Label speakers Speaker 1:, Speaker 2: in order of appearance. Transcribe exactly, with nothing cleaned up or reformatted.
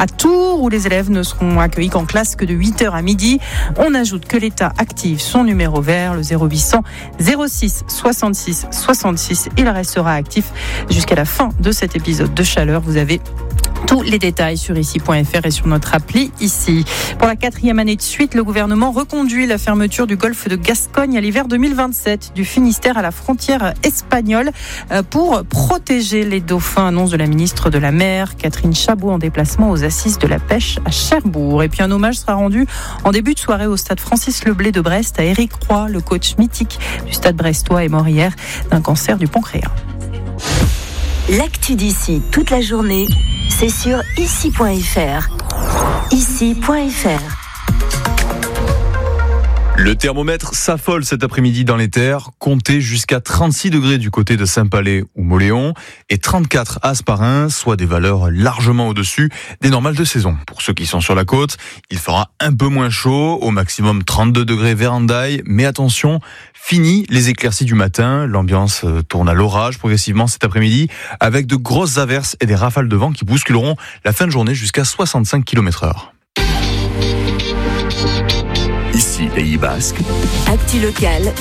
Speaker 1: à Tours, où les élèves ne seront accueillis qu'en classe que de huit heures à midi. On ajoute que l'État active son numéro vert, le zéro huit cents zéro six soixante-six soixante-six. Il restera actif jusqu'à la fin de cet épisode de chaleur. Vous avez tous les détails sur ici point f r et sur notre appli ici. Pour la quatrième année de suite, le gouvernement reconduit la fermeture du golfe de Gascogne à l'hiver deux mille vingt-sept, du Finistère à la frontière espagnole, pour protéger les dauphins, annonce de la ministre de la Mer, Catherine Chabot, en déplacement aux assises de la pêche à Cherbourg. Et puis un hommage sera rendu en début de soirée au stade Francis Leblay de Brest à Éric Roy, le coach mythique du stade brestois, est mort hier d'un cancer du pancréas.
Speaker 2: L'actu d'ici toute la journée, c'est sur ici point f r. ici point f r.
Speaker 3: Le thermomètre s'affole cet après-midi dans les terres. Comptez jusqu'à trente-six degrés du côté de Saint-Palais ou Mauléon et trente-quatre à Asparin, soit des valeurs largement au-dessus des normales de saison. Pour ceux qui sont sur la côte, il fera un peu moins chaud, au maximum trente-deux degrés vers Hendaye. Mais attention, fini les éclaircies du matin. L'ambiance tourne à l'orage progressivement cet après-midi, avec de grosses averses et des rafales de vent qui bousculeront la fin de journée jusqu'à soixante-cinq kilomètres heure.
Speaker 4: Ici, Pays Basque.
Speaker 2: Actu locale,